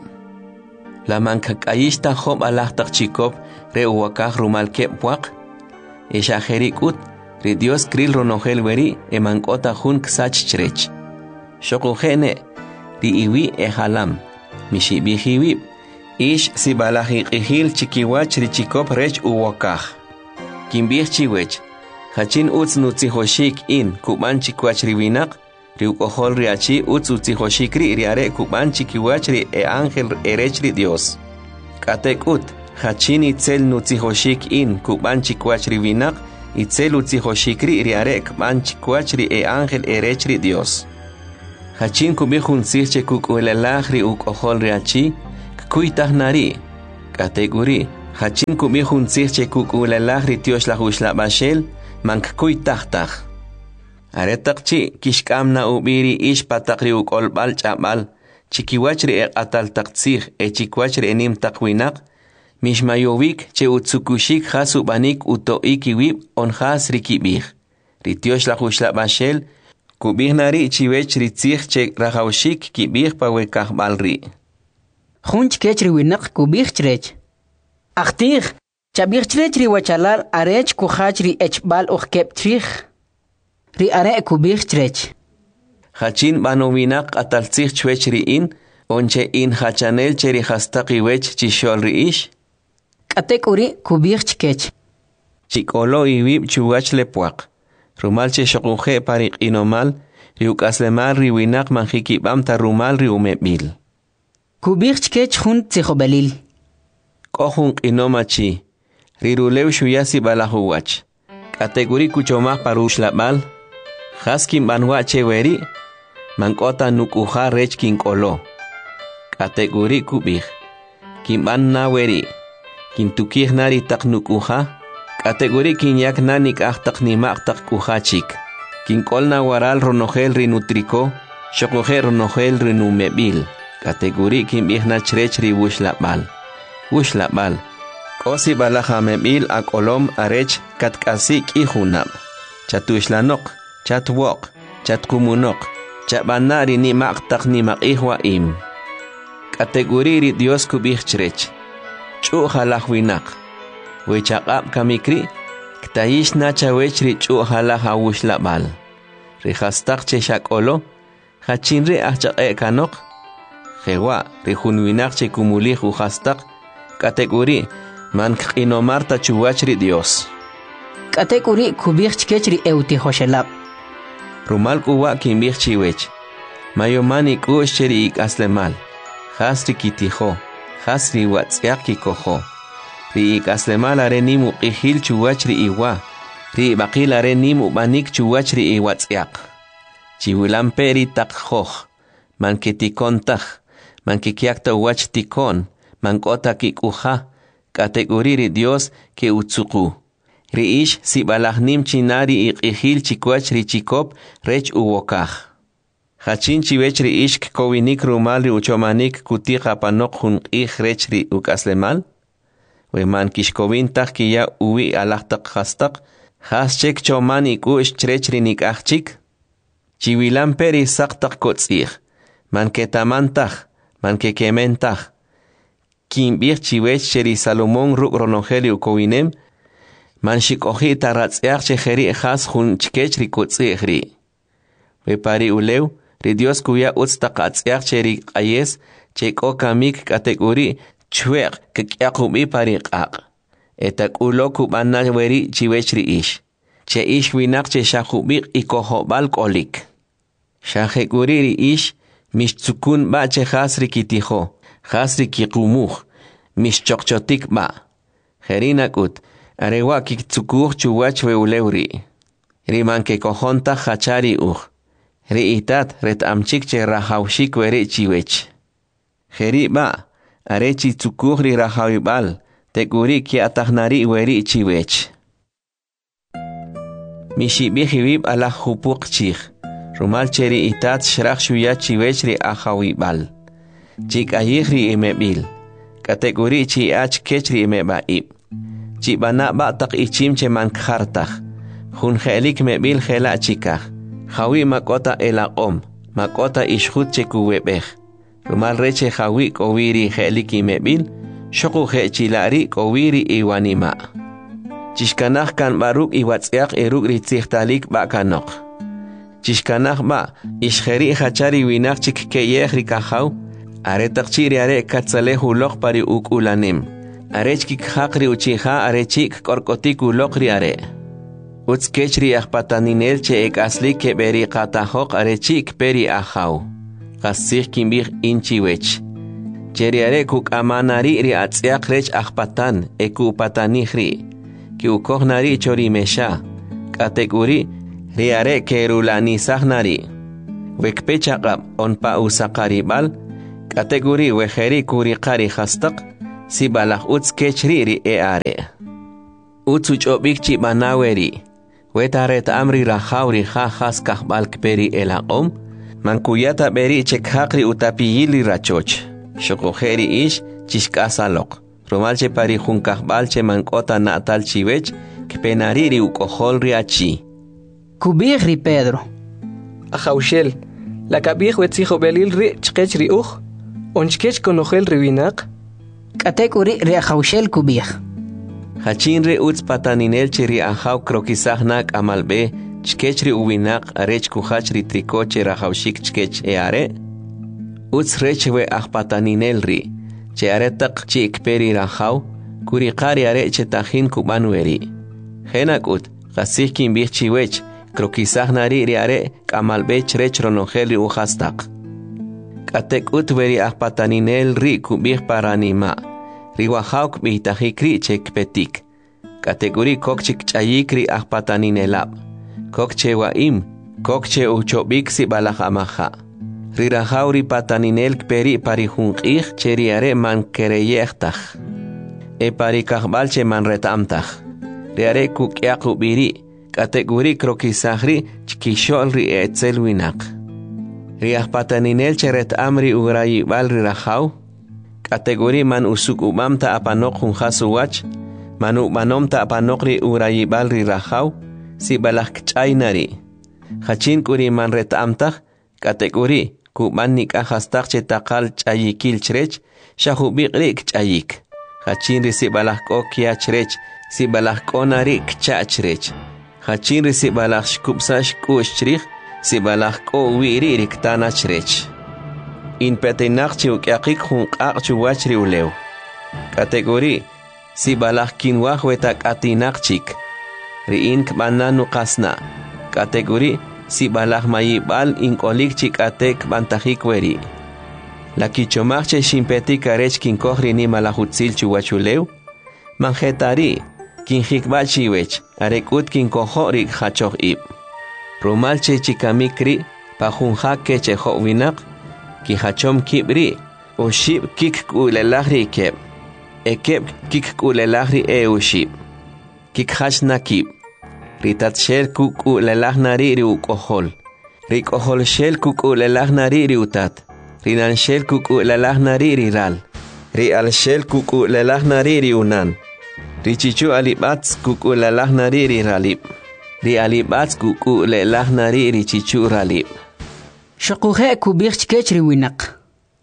La mankakayishta job alahtak chikop re uwakaj rumal kepwak. Esha jerikut, ri Dios kril ronogel weri e mankota hun ksach chrech. Shokujene, ri iwi e halam, mishibihibib. Ish si balahi qihil chikiwach richikop rech uwakaj. Kimbih chiwech, hachin utz nutzihoshik in kuban chikwach riwinak, riukohol riachi utz utzihoshik ri riare kuban chikiwach ri e ángel erech ri Dios. Katek ut, hachin itzel nutzihoshik in kuban chikwach riwinak, itzel utzihoshik ri riare kuban chikwach ri e ángel erech ri Dios. Hachin kubihun sirche kukuelelaj ri ukohol riachi, kuitah nari, kategori, Hachin kubi junzir che kukulalaj ritios la hushla bashel, mank kuy tahtaj. Aretak chi kishkamna ubiri ish patakri ukolbal chabal, chikiwachri e atal taktsir e chikwachri enim takwinak, mishmayovik che utsukushik hasu banik utoik iwib on has rikibir. Ritios la hushla bashel, kubir nari chiwech ritzir che rahaushik kibir pawekah balri. Junch kechri winak kubir chrech. Achtir, chabir chrech ri wachalal arech kuhachri echbal ukep trich. Ri are kubir chrech. Hachin banowinak ataltzir chwech ri in, onche in hachanel cheri hastaki wech chishol ri ish. Katekuri kubir chkech. Chikolo iwib chuwach lepuak. Rumal che shokuje parik inomal, riuk aslemal ri winak manjikibam ta rumal ri umebil. Kubir chkech hun tzihobelil. Kohun inomachi, rirulew shuyasi balahuwach. Kategori kuchomah parush labal, haskin banwa cheweri, mankota nukuha rech kinkolo. Kategori kubir, kimban naweri, kintukih nari tak nukuha, kategori kinyak nanik ahtak nimak tak kuhachik. Kinkol na waral ronogel rinutriko, shokohe ronogel rinumebil. Kategori kimbih na chrech ri wush labal. Wush labal. Kosi balaja mebil ak olom arech katkasik ihunab. Chatushlanok, chatwok, chatkumunok, chabanari ni maktak ni makihwa im. Kategori Dios kubih chrech. Chu halahwinak. Wechakap kamikri, ktayish na chawechri chu halaha wush labal. Rihastak che shakolo, hachinri achak e kanok. Jewa, rihunwinak che kumuli hujastak. Kategori man inomarta chuwachri Dios. Kategori kubir chkechri euti hoshelab. Rumal kuwa kimbir chiwech. Mayomani kushcheri ik aslemal. Hasri kitiho. Hasri watsiak kikoho. Ri ik aslemal are nimu ihil chuwachri iwa. Ri bakil are nimu banik chuwachri iwatsiak. Chiwilamperi takhoh. Man kitikontah. Man kikiakta wach tikon. Mankota kikuha, kategori Dios ke utsuku. Riish si balahnim chinari iqihil chikwach ri chikop rech uwokah. Hachin chiwech riish kowinik rumal ri uchomanik kutika panok hun ih rech ri ukaslemal. Weman kishkowin tak kiya uwi alahtak hastak. Has chek choman ikush chrech ri nikachik. Chiwilan peri saktak kotzih. Man ketamantah, man kekementah. Kimbir chiwech cheri Salomón ruk ronogeli ukowinem, man shikohi taratziach cheheri echas hun chkech rikutzihri. Wepari ulew, ri Dios kuya utztakatziach cheri ayes, cheko kamik kategori chwek kekyakubi pariqaq. Etak ulo kubana weri chiwech ri ish. Che ish winak che shakubik ikohobal kolik. Shahekuri ri ish, mishtzukun ba chehas rikitiho. Hasri kikumuh, mishchokchotik ba. Jerinakut, arewa kiktukuh chuwach weulewri. Riman ke kojonta hachari uj. Ri itat ret amchik che rahaushik weri chiwech. Jeri ba, arechi tukuh ri rahawibal, tekuri ki atahnari weri chiwech. Mishibihibib ala hupuk chich. Rumal cheri itat shrach shuya chiwech ri ahawibal. Chik ayihri imebil. Kategori chi ach kechri imebaib. Chi bana batak ichim che man khartak. Hun helik mebil hela chikah. Hawi makota elaqom. Makota ishhut che kuwebeh. Rumal reche hawi kowiri helik imebil. Shoku he chilari kowiri iwanima. Chishkanach kan baruk iwatziak eruk ritzihtalik bakanok. Chishkanach ba ishheri hachari winak chik keyeh rikahaw. Aretak chiri are katzale hulok pari ukulanim. Arech kik hakri uchiha arechik korkotik ulokri are. Uts kechri ahpataninel che ek asli ke beri katahok arechik peri ahaw. Kasih kimbir inchiwech. Cheri are kuk amanari ri atziak rech ahpatan eku patanihri. Ki ukohnari chori mesha. Kategori ri are kerulani sahnari. Wekpechakab onpa usakaribal. Kategori wejeri kuri qari hastak, si balak uts kechri ri e are. Uts uchobik chi banaweri. Wetaret amri rahauri ha has kahbal kperi elaqom. Mankuyata beri chekhakri utapiyili rachoch. Shokojeri ish chishkasalok. Romalche pari junkahbalche mankota natal chiwech. Kpenariri ukohol riachi. Kubig ri Pedro. Ajaushel. La kabig wetzijo belil ri chkech ri uj. Onchkech konojel riwinak. Katekuri ri ajaushel kubig. Hachinre uts pataninel chiri ajau krokisahnak amalbe. Chkechri uwinak arech kuhachri trikoche rajaushik chkech eare. Uts rechwe ajpataninelri. Che aretak chi ikperi rajau. Kurikari areche tajin kubanweri. Henak ut, gasihkin bih chiwech. Krokisahnari riare kamalbech rech ronojeli uhastak. Katek ut veri ajpataninel ri kubih paranima. Riwahauk bihtajikri chekpetik. Kategori kokchik chayikri ajpataninelab. Kokche waim, kokche uchobik si balajamaja. Rirahauri pataninel peri parijunqih cheriare man kereyechtaj. E parikahbalche man retamtaj. Riare kukyaku biri. Kategori krokisahri chkisholri etzelwinak. Riah pataninel cheret amri urayibal rirahau. Kategori man usuk umamta apanok hunjasuwach. Manu manomta apanokri urayibal rirahau. Si balak chaynari. Hachin kuri man retamtaj. Kategori kuman nikahastak chetakal chayikil chrech. Shahubikrik chayik. Hachin risi balak okia chrech. Si balak onari kchachrech. Hachin risi balak shkupsash kushchrich. Si balak ko wiri riktana chrech. In petenak chiukyakik hunkak chuwachri ulew. Kategori. Si balak kinwah wetak atinak chik. Riin kbananu kasna. Kategori. Si balak mayibal inkolik chik atek bantajik weri. La kichomachche shimpetik arech kinkohri ni malahutsil chuwachulew. Manjetari. Kinjikbal chiwech. Arekut kinkohorik hachoh ib. Rumalche chikamikri. Pajunjak keche winak. Kijachom kibri. Ushib kik kulelahri keb. Ekeb kik kulelahri e ushib. Kikhash nakib. Ritat shel kuku lelahnari ri ukohol. Rikohol shel kuku lelahnari ri utat. Rinan shel kuku lelahnari ri ral. Ri al shel kuku lelahnari ri unan. Richichu alibats kuku lelahnari ri ralib. Ri alibats kuku lelahnari ri chichu ralib. Shakuhe kubir chkech ri winak.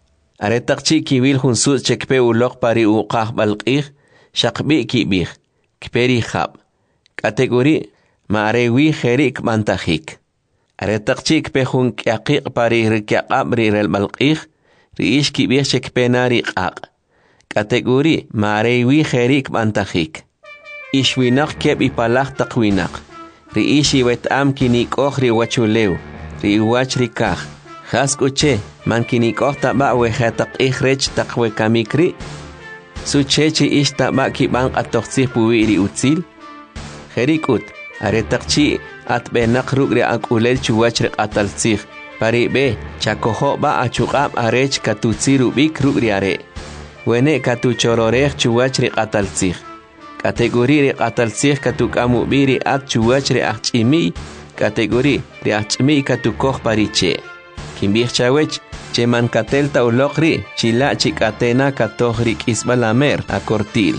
Aretak chi kiwil hunsut chekpe ulok pari uqah balqih. Shakbi kibir. Kperi khab. Kategori. Maarewi jerik mantajik. Aretakchik pehun kyakik pari rikyakab rirel balqih. Riish kibir chekpenari qaq. Kategori maarewi jerik mantajik. Ishwinak keb ipalak takwinak. Riishi wetam kinikoh riwachulew. Riwach rikah. Haskuche man kinikoh taba wehatak ihrech takwe kamikri. Suchechi ish taba kibang atoksih puwiri utsil. Jerikut. Aretakchi at benak rugri akulel chuwachrik atalsih. Pari be chakoho ba achukab arech katutsiru bik rugri are. Wene katuchororech chuwachrik atalsih. Kategori ri atalsih katukamu biri at chuwachri achimi. Kategori ri achimi katukoh pariche. Kimbih chawech cheman katelta ulokri chila chikatena katohrik isbalamer akortil.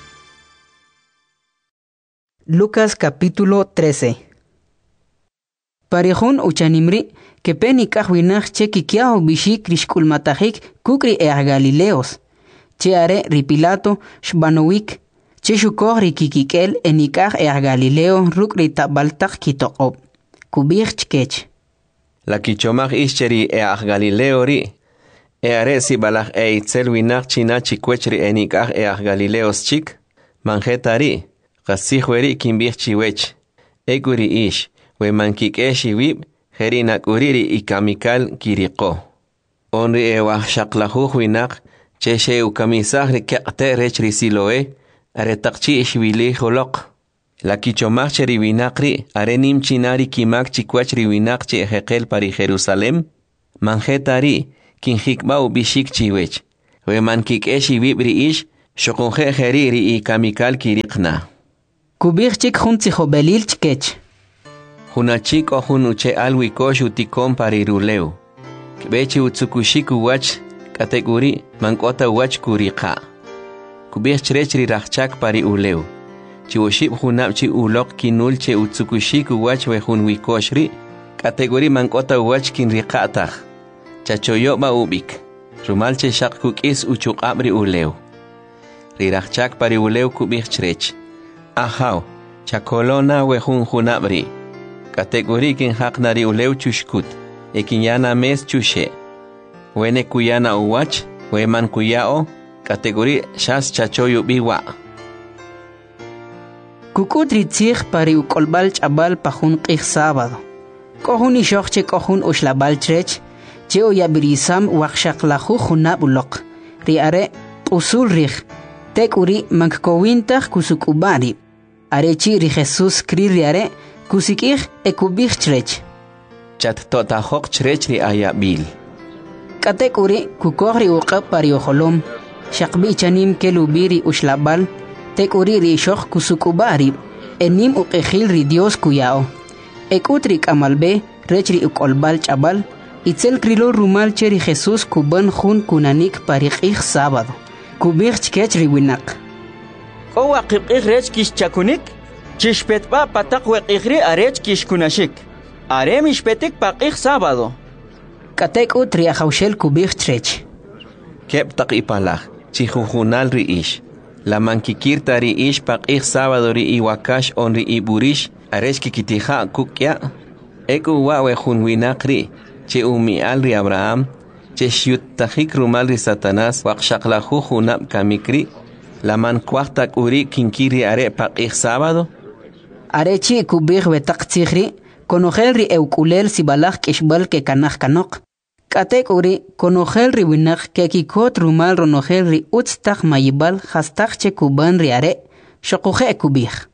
Lucas capítulo trece. Parihun uchanimri que peni kahwinach che kikiao bishik rishkulmatahik kukri e Galileos. Che are ripilato shbanowik che shukor rikikikel enikah e Galileo rukri tabaltak kitokob. Kubir chkech. La kichomach ischeri e Galileo ri. E are si balach e itzel winach china chikwechri enikah e Galileos chik. Manjetari. Gasihweri kimbih chiwech. Eguri ish. We mankik eshi wib. Herinak uriri ikamikal kiriko. Onri ewa shaklahuh winak. Cheshe ukamisah rikakte rech risiloe. Aretakchi ishwili holok. La kichomach cheri winakri. Arenim chinari kimak chikwach riwinak che hekel pari Jerusalem. Manjetari. Kinjikbau bishik chiwech. We mankik eshi wibri ish. Xokonje jeriri y kamikal kirikna. Kubir chik hun tijobelil chkech. Hunachik o hun uche alwikosh utikon pariruleu. Kbechi utsukushiku wach kategori mankota wach kurika. Kubir chrechri rachak pari uleu. Chiwoship hunapchi ulok kinul che utsukushiku wach we hun wikoshri. Kategori mankota wach kin rikatach. Chachoyo ba ubik. Rumalche shak kukis uchuk abri uleu. Rirachak pari uleu kubir chrech. Ahaw, chakolona we hun hunabri. Kategori kin haknari uleu chushkut. Ekinyana mes chushe. Wene kuyana uwach, weman kuyao, kategori shas chachoyo biwa. Kukutri tzig pari ukolbal chabal pahun qih sábado. Kohun ishokche kohun ushlabal trech, cheo yabirisam wakshaklahu hunab ulok. Riare usul rich, tekuri mankowintach kusukubari. Arechi ri Jesus kri riare, kusikih ekubich trech. Chat totahok trech ri ayabil. Katekuri kukohri uqab pari oholom, shakbi chanim kelubiri ushlabal, tekuri ri shok kusukubari, enim uqehil ri Dios kuyao. Ekutri kamalbe, rechri ukolbal chabal, itzel krilo rumal cheri Jesus kuban hun kunanik pari qih sábado. Kubich chkech ri winak. Owa qibqih rech kish chakunik, chishpetba patak weqihri arech kish kunashik. Are mishpetik paqih sábado. Katek utri ahawshel kubich trech. Kep tak ipalach, chihujunal ri ish. La mankikirta ri ish paqih sábado ri iwakash on ri iburish, arech kikitija kukya. Eku wawe junwinakri, che umial ri Abraham, che shiutajik rumal ri Satanás, wakshaklahu junab kamikri, la mankwachtak uri kinkiri are paqih sábado. Arechi kubich betak tzihri, konojel ri eukulel sibalach kishbal ke kanach kanok. Katek uri konojel ri winach ke kikot rumal ronojel ri utztak mayibal hastak che kuban ri are, shokuje kubich.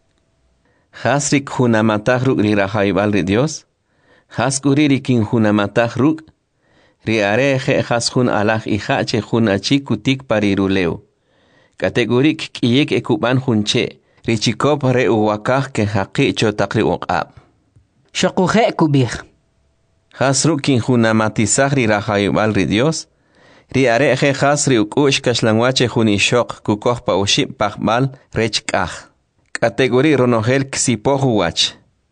Hasrik hunamatach ruk ri rahaibal ri Dios. Haskuri ri kin hunamatach ruk. Ri are je haskun alach ija che hunachi kutik pariruleu. Kategorik kiyek ekuban hunche. Ri chikop re uwakach ke haqi chotak ri uqab. Shokuje kubich. Hasruk kin hunamatizach ri rahaibal ri Dios. Ri are je hasri ukush kashlangwache hunishok kukoh pa uship pachbal rechkach. Kategori ronogel ksipohuwach.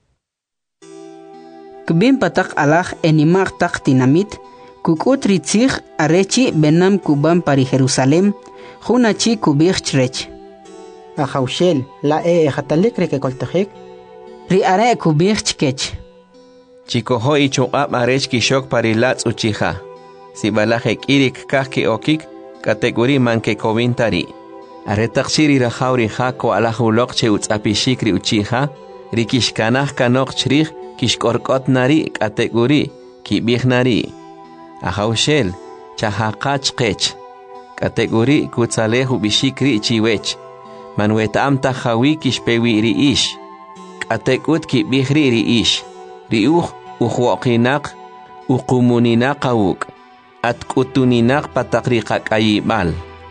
Kubin patak alach enimach tak tinamit, kukut ritzich arechi benam kuban pari Jerusalem, hunachi kubich chrech. Ahawshel, la e ejatalik rekekoltajek. Ri are kubich chkech. Chikoho ichokab arech kishok pari latz uchija. Si balajek irik kahki okik, kategori manke kovintari. Aretak shiri rahauri hako alahulok che utzapishikri uchija, rikishkanach kanok chrich, kishkorkot nari kategori, kibich nari. Ahawshel, chahakach kech. Kategori kutzalehu bishikri chiwech. Manwetam tahawi kishpewi ri ish. Katekut kibihri ri ish. Riuch uhuokinak, ukumuninak awuk. At kutuninak patakriqak ayibal.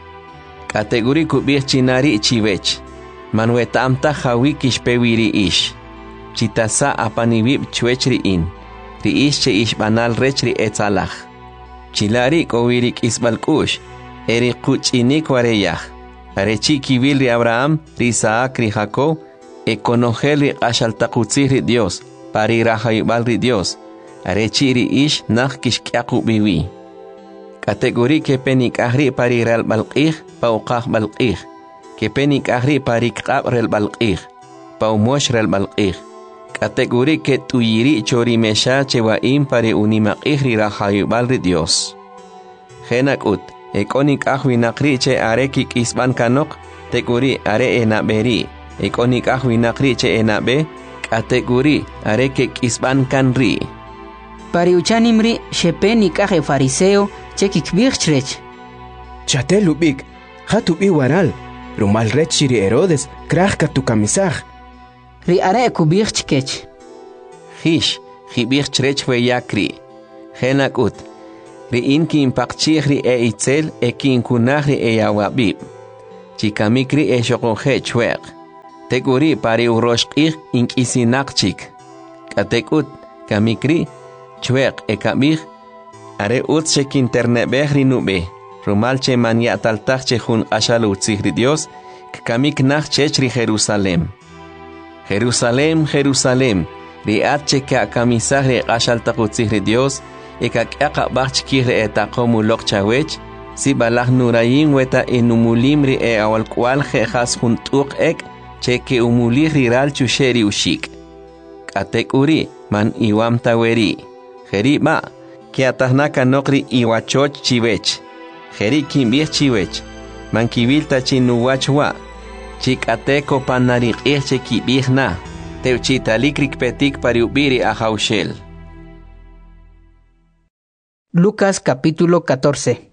Kategori kubich chinari chiwech. Manwetam tahawi kishpewi ri ish. Chitasa apanibib chwech ri in. Ri ish che ish banal rech ri etzalach. Chilari kowirik isbalkush. Eri kuchinik wareyach. Arechi kibil ri Abraham, ri Isaac ri Jacob. Ekonogel ri ashaltakutzih ri Dios. Pari rahaibal ri Dios. Arechi ri ish nach kishkyaku biwi. Kategori ke penik ahri pari rel balqih, pauqah balqih. Ke penik ahri pari kqab rel balqih. Paumosh rel balqih. Kategori ke tuyiri chori mesha chewaim pari unimaqih ri rahaibal ri Dios. Genakut, ekonik ahwinakri che areki kisban kanok, teguri are enaberi. Ekonik ahwinakri che enabe, kategori areke kisban kanri. Pari uchanimri shepenik ahe fariseo, chekikbich chrech. Chatelubik, hatubi waral, rumal rech shiri Herodes, krachka tu kamisaj. Ri are kubich chkech. Hish, hibich chrech we yakri. Genakut, ri inki impakchih ri e itzel e ki inkunah ri e yawabib. chikamikri eshoqoje chweq tekuri pari uroshqih inkisinaqchik katekut kamikri chweq ekamih are ut shek internet behri nube rumal che man yataltaj che jun ashalu tzihri Dios kamik nach chechri Jerusalem Jerusalem Jerusalem riat che ka kamisahre ashal taqutzihri Dios ekakqa bachkire etaqomu lokchawech si balah nurayin weta enumulimri e awal kwal khas juntuq ek che ke umuli riral chusheri ushik katekuri man iwam taweri kheri ma que atahnaka nokri iwachoch chiwech kheri kimbih chiwech man kibilta chinuwachwa chikateko panariq che kibihna teuchitalikrik petik pariubiri a Jaushel. Lucas capítulo catorce.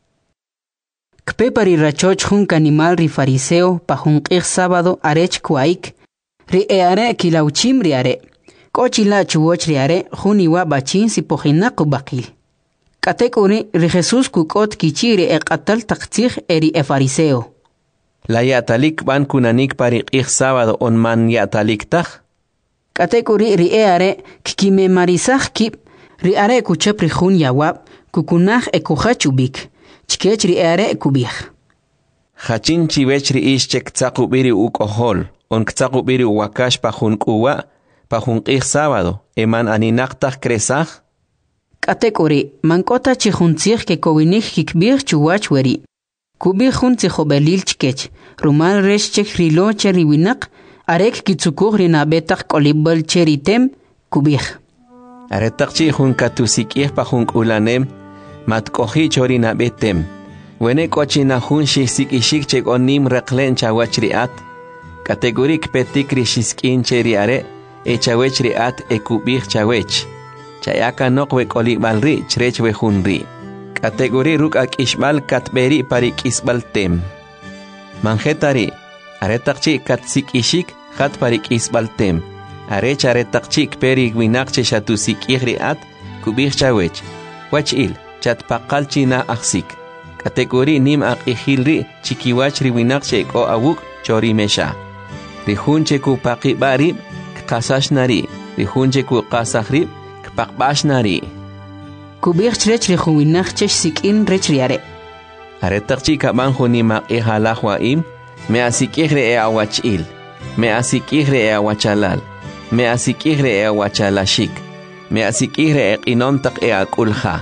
Kpe pari rachoch jun animal ri fariseo pa jun qih sábado arech kuaik ri eare kilauchim ri are kochila chuoch ri are jun iwa bachin si pojinaku bakil katekuri ri Jesus kukot kichiri e qatal taqtzih eri e fariseo la yatalik ban kunanik pari qih sábado on man yatalik taj katekuri ri eare kime marisaj kip ri are kuchep ri jun yawab kukunaj e kuchachubik chkech ri are kubih Hachin chiwech ri ish chek tsaqubiri ukohol on ktsaqubiri wakash pa jun kuwa pa jun qih sábado eman aninaqtaj kresaj katekuri mankota chi juntzih ke kowinik hikbih chuwach weri kubih jun tzihobelil chkech rumal resh chek rilo cheri winaq arek kitsukuj ri nabetaj kolibal cheritem kubih aretaqchi jun katusikih pa jun kulanem matkohi chorina betem wene kochina jun shisikishik chek onim reqlen chawachriat kategorik petik rishiskin cheriare e chawechriat e kubih chawech chayaka noqwe kolibalri chrechwe junri kategori ruk ak ishbal katberi parik isbaltem manjetari aretaqchi katsikishik khat parik isbaltem are charetaqchi peri winaqche shatusik ihriat kubih chawech wachil chat paqal china aksik kategori nim ak ihilri chikiwach riwinaqche ko awuk chori mesha rihunche ku paqi bari qasashnari rihunche ku qasahri paqbashnari kubih chrech rihuwinaqche sikin rechriare aretaqchi kaban hunima ihalahwaim me asikihre e awachil me asikihre e awachalal me asikihre e awachalashik me asikihre e qinontaq e akulha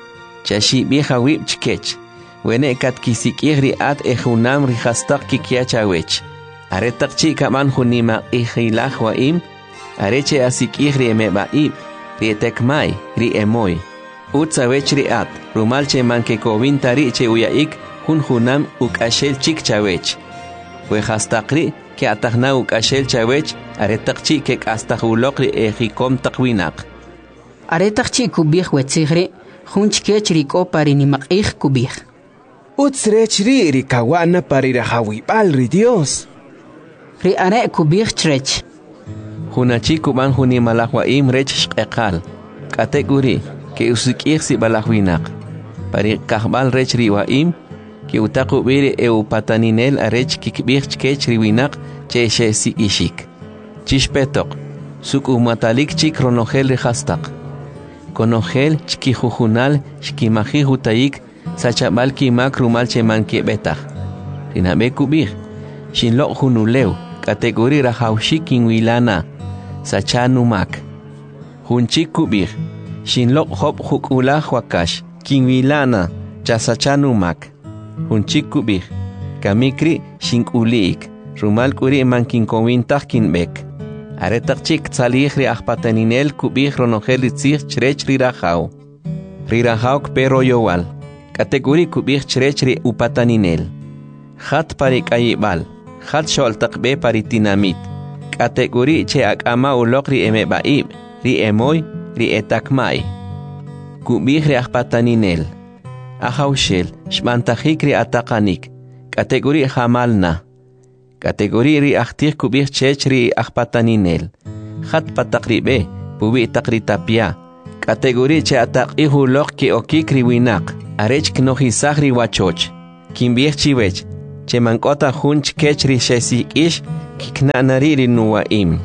chashi biha wib chkech wene kat kisikihri at e hunam rihastaq kikiachawech aretaqchi kaban hunima ihilahwaim areche asikihre e mebaib rietekmai ri emoy utsawech riat rumalche manke kovintari che uyaik hun hunam ukashel chik chawech we hastaqri ke atahna ukashel chawech aretaqchi ke astahulokri e hikom taqwinaq aretaqchi kubih wetzigri hun chkech riko pari nimaqih kubih utsrech ri ri kawana pari rahawibal ri Dios ri are kubih chrech Hunachi kuban huni malahwaim rech shqeqal kategori ke usikih si balahwinaq pari kahbal rech riwaim ke utaqu biri e upataninel arech kikbih chkech riwinaq che she si ishik chishpetok suk umatalik chik ronogel rihastaq konogel chkijujunal shkimaji hutayik sachabal kimak rumal che manke betah rinabe kubih shinlo hunuleu kategori rahawshikin wilana sachanumak hunchik kubih shinlok hop hukula wakash kinwilana chasachanumak hunchik kubih kamikri shinkulik rumal kuri mankinkowintah kinbek aretaqchik tsalihri ahpataninel kubih ronogel itzih chrech rirajaw rirajaw pero yowal kategori kubih chrech ri upataninel khat parik ayibal khat sholtaqbe paritinamit kategori che akama ulok ri emebaib ri emoy ri etakmai kubih ri ahpataninel ahawshel shmantajik ri ataqanik kategori hamalna kategori ri ahtih kubih chech ri ahpataninel khat pataqribe pubi taqri tapia kategori che ataqih ulok ki okik ri winaq arech knohisah ri wachoch kimbih chiwech che mankota hun chkech ri shesik'ish kikna'nari ri nuwa'im.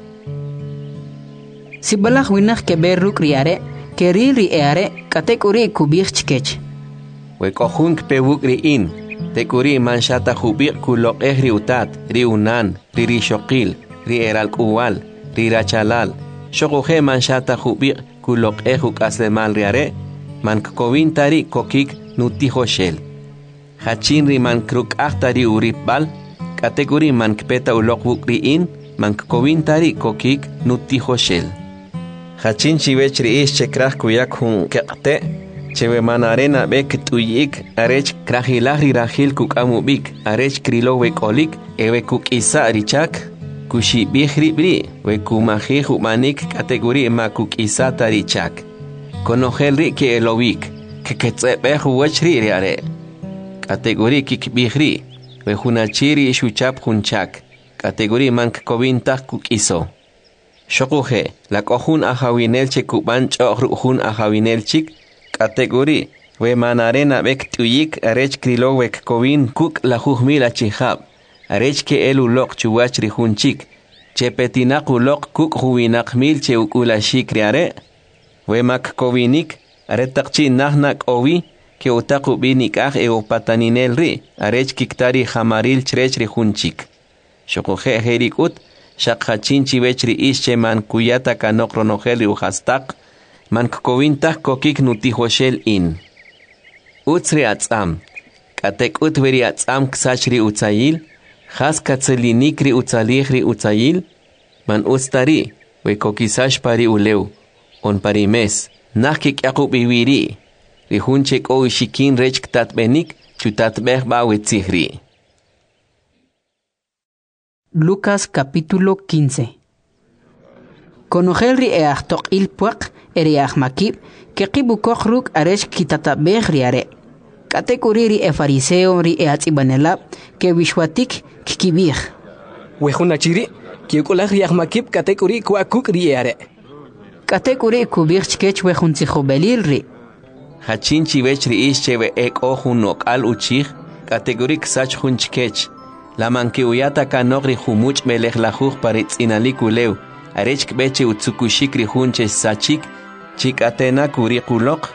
Si balaj winaj keber ruk riare, keri ri eare, katek uri kubir chkech. Wekojun kpewuk ri in, tekuri manshata jubik kulok eh ri utat, ri unan, ri ri shokil, ri eral kuwal, ri rachalal. Shokuhe manshata jubik kulok eh ukaslemal riare, man kovin tari kokik nutijo shel. Hachin ri man kruk ahtari uripbal, kategori man kpeta ulok wuk ri in, man kovin tari kokik nutijo shel. Hachin chivech ri ish chekrach kuyak hun kekte, chewe manarena bek tuyik, arech krahilahri rahil kuk amubik, arech krilo wekolik, ewe kuk isa richak, kushi bihri bri, we kumahi humanik kategori ma kuk isa tarichak. Konogel ri ke elowik, ke ketsepe huwech ri riare. Kategori kik bihri, we hunachiri shuchap hunchak, kategori mank kovintak kuk iso. Shokuhe, la kohun ahawinel chekuban chohrujun ahawinel chik, kategori, we manarena bek tuyik arech krilo wek kovin kuk la juhmila chihab, arech ke elu lok chuwach rihun chik, chepetinak ulok kuk huwinak mil che ukula shik riare, we mak kovinik, aretakchi nahnak owi, ke utaku binik ah e opataninel ri, arech kiktari hamaril chrech rihun chik. Shokuhe herikut, Shakachin chivechri ische man kuyata kanok ronogeli uhastak, man kovintah kokik nutijoshel in. Utsri atzam, katek utveri atzam ksachri utzayil, has katzelinikri utzalihri utzayil, man ustari, we kokisash pari uleu, on parimes, nakik yakub iwiri, rihunchek o shikin rech ktatbenik, chutatbeh bawetzihri. Lucas capítulo quince. Conojelri e achtok il puak eri ahmakib que kibukok ruk aresh kitatabeh riare. Katekuriri e fariseo ri e atzibanelab que wishwatik kikibih. Wehunachiri que ukulak ri ahmakib katekuri kuakuk riare. Katekuri kubih chkech wehuntzihobelil ri. Hachin chivechri ischewe ek ohunok al uchich kategori ksach hunchkech. La mankiuyata kanogri humuch melech lajuj paritz inalikuleu, arech kbeche utsukushikri hunche sachik, chik atena kurikulok,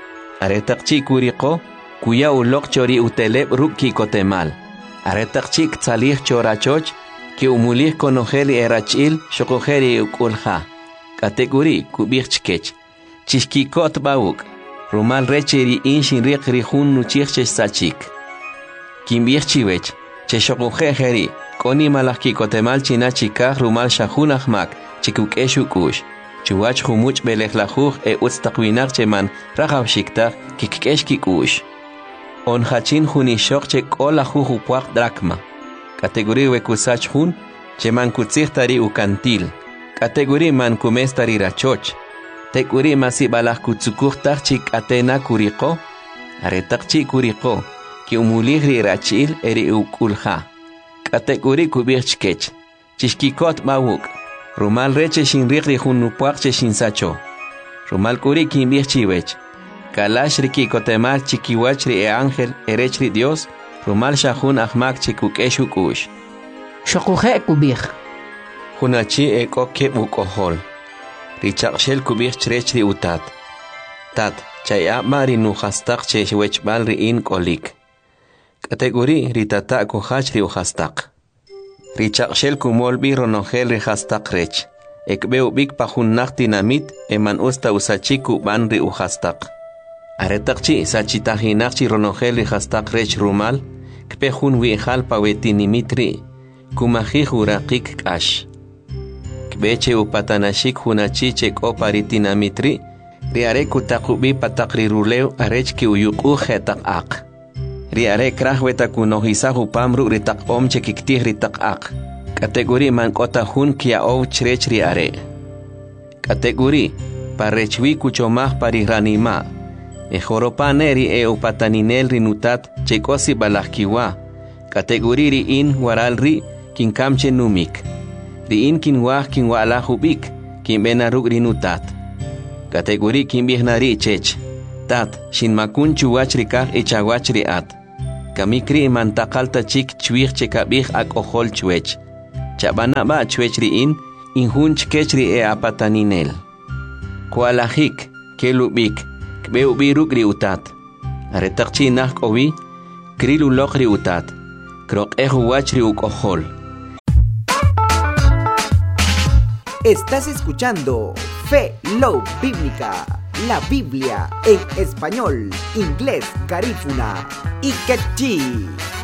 aretak chik uriko, kuya ulok chori uteleb ruki kotemal, aretak chik tzalih chorachoch, ki umulih konogeli erachil, shokogeri ukulha, kategori kubich chkech, chishkikot bauk, rumal recheri inshin rikri hun nuchich sachik, kimbich chiwech, che shokuhe heri, koni malaki kotemal china chikah rumal shahun ahmak, chikuk eshukush, chuwach humuch belech lajuj e utstakwinak cheman rajab shiktah kikesh kikush. On hachin hunishok che kola jujupuak drakma. Kategori wekusach hun, cheman kutsichtari ukantil. Kategori man kumestari rachoch. Tekuri masi balach kutsukuchtach chik atena kuriko, aretak chik kuriko. Ki umulihri rachil eri ukulha. Kategori kubirchkech. Chishkikot bawuk. Rumal reche shinrikri hunupuakche shinsacho. Rumal kuri kimbirchiwech. Kalash riki kotemal chikiwachri e ángel erechri Dios. Rumal shahun ahmak chikukeshukush. Shokuhe kubir. Hunachi e koke bukohol. Richakshel kubir chrechri utat. Tat, chaya mari nuhastak cheshwech balri in kolik. Kategori ritata kuhachri uhastak. Richakshel kumolbi ronogel rihastak rech. Ekbeu bik pahunnak dinamit eman usta usachiku banri uhastak. Aretakchi sachitahinakchi ronogel rihastak rech rumal. Kpehun wihal pawetinimitri. Kumahi hurakik kash. Kbeche upatanashik hunachichek oparitinamitri. Riare kutakubi patakri ruleu arech ki uyuku hetak ak. Riare krahweta kunohisahu pamru ritak om chekiktih ritak ak. Kategori man kota hun kia ou chrech riare. Kategori parechwi kuchomah pariranima. E joropaneri e upataninel rinutat chekosi balahkiwa. Kategori ri in waral ri kinkamche numik. Ri in kinwah kinwalahubik kinbenaruk rinutat. Kategori kimbihnari chech. Tat, shin makun chuwachri kah ichawachri at. kamikri mantakalta chik chwich chekabih ak ojol chwech. Chabana ba chwech riin, inhun chkech ri e apataninel. Kualahik, kelubik, kbeubiruk ri utat. Aretakchi nah kowi, krilulok ri utat. Krok ehuwach ri uk ojol. Estás escuchando Fe Love Bíblica, la Biblia en español, inglés, garífuna y quechí.